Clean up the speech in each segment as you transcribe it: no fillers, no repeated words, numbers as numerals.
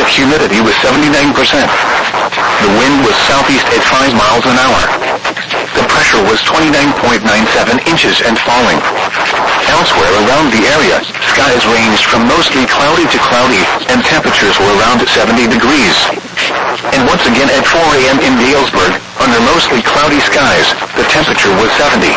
relative humidity was 79%. The wind was southeast at 5 miles an hour. The pressure was 29.97 inches and falling. Elsewhere around the area, skies ranged from mostly cloudy to cloudy, and temperatures were around 70 degrees. And once again at 4 a.m. in Galesburg, under mostly cloudy skies, the temperature was 70.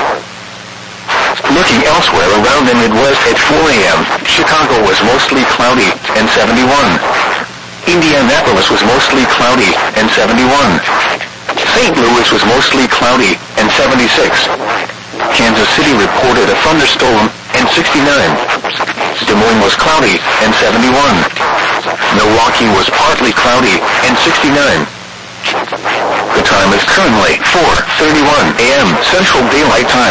Looking elsewhere around the Midwest at 4 a.m., Chicago was mostly cloudy and 71. Indianapolis was mostly cloudy and 71. St. Louis was mostly cloudy and 76. Kansas City reported a thunderstorm and 69. Des Moines was cloudy and 71. Milwaukee was partly cloudy and 69. The time is currently 4:31 a.m. Central Daylight Time.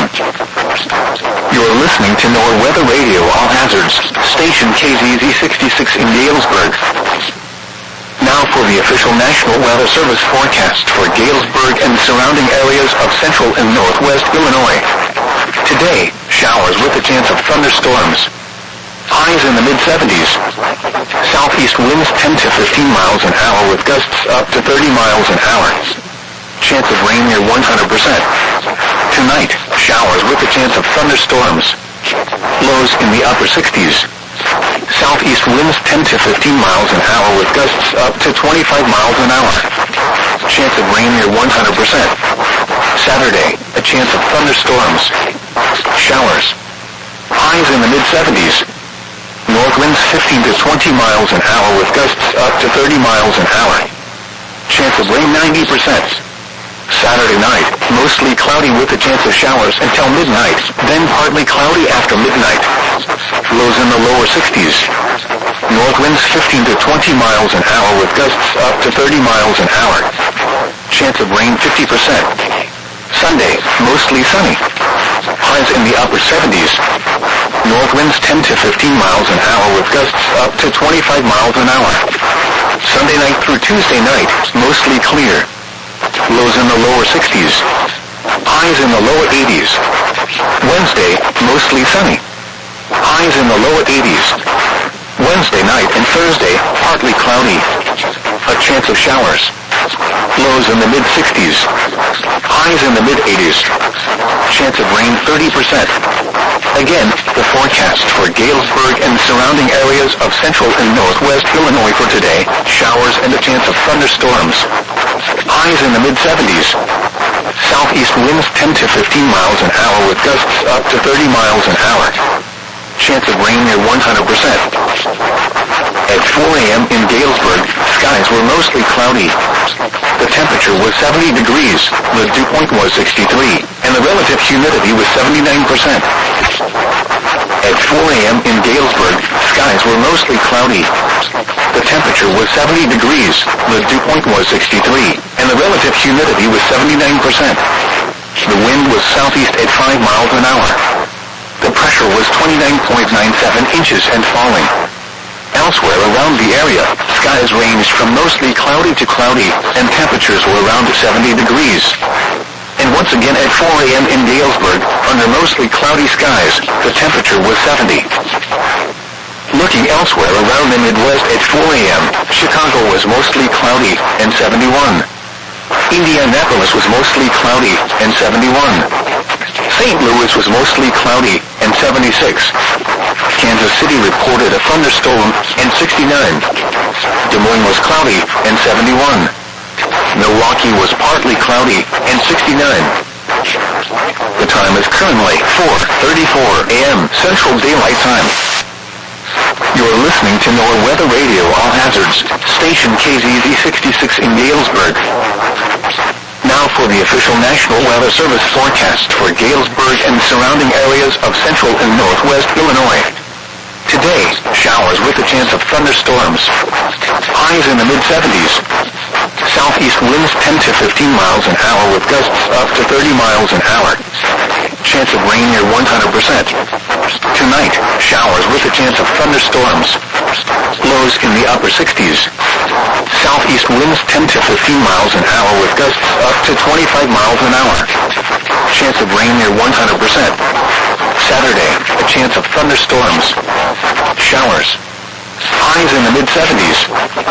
You are listening to NOAA Weather Radio All Hazards, station KZZ 66 in Galesburg. Now for the official National Weather Service forecast for Galesburg and the surrounding areas of central and northwest Illinois. Today, showers with a chance of thunderstorms. Highs in the mid-70s. Southeast winds 10 to 15 miles an hour with gusts up to 30 miles an hour. Chance of rain near 100%. Tonight, showers with a chance of thunderstorms. Lows in the upper 60s. Southeast winds 10 to 15 miles an hour with gusts up to 25 miles an hour. Chance of rain near 100%. Saturday, a chance of thunderstorms. Showers. Highs in the mid-70s. North winds 15 to 20 miles an hour with gusts up to 30 miles an hour. Chance of rain 90%. Saturday night, mostly cloudy with a chance of showers until midnight, then partly cloudy after midnight. Lows in the lower 60s. North winds 15 to 20 miles an hour with gusts up to 30 miles an hour. Chance of rain 50%. Sunday, mostly sunny. Highs in the upper 70s. North winds 10 to 15 miles an hour with gusts up to 25 miles an hour. Sunday night through Tuesday night, mostly clear. Lows in the lower 60s. Highs in the lower 80s. Wednesday, mostly sunny. Highs in the lower 80s. Wednesday night and Thursday, partly cloudy. A chance of showers. Lows in the mid-60s. Highs in the mid-80s. Chance of rain 30%. Again, the forecast for Galesburg and surrounding areas of central and northwest Illinois for today, showers and a chance of thunderstorms. Highs in the mid-70s. Southeast winds 10 to 15 miles an hour with gusts up to 30 miles an hour. Chance of rain near 100%. At 4 a.m. in Galesburg, skies were mostly cloudy. The temperature was 70 degrees, the dew point was 63, and the relative humidity was 79%. At 4 a.m. in Galesburg, skies were mostly cloudy. The temperature was 70 degrees, the dew point was 63, and the relative humidity was 79%. The wind was southeast at 5 miles an hour. The pressure was 29.97 inches and falling. Elsewhere around the area, skies ranged from mostly cloudy to cloudy, and temperatures were around 70 degrees. And once again at 4 a.m. in Galesburg, under mostly cloudy skies, the temperature was 70. Looking elsewhere around the Midwest at 4 a.m., Chicago was mostly cloudy and 71. Indianapolis was mostly cloudy and 71. St. Louis was mostly cloudy and 76. Kansas City reported a thunderstorm and 69. Des Moines was cloudy and 71. Milwaukee was partly cloudy and 69. The time is currently 4:34 a.m. Central Daylight Time. You are listening to NOAA Weather Radio All Hazards, station KZZ 66 in Galesburg. Now for the official National Weather Service forecast for Galesburg and surrounding areas of central and northwest Illinois. Today, showers with a chance of thunderstorms. Highs in the mid-70s. Southeast winds 10 to 15 miles an hour with gusts up to 30 miles an hour. Chance of rain near 100%. Tonight, showers with a chance of thunderstorms. Lows in the upper 60s. Southeast winds 10 to 15 miles an hour with gusts up to 25 miles an hour. Chance of rain near 100%. Saturday, a chance of thunderstorms. Showers. Highs in the mid-70s.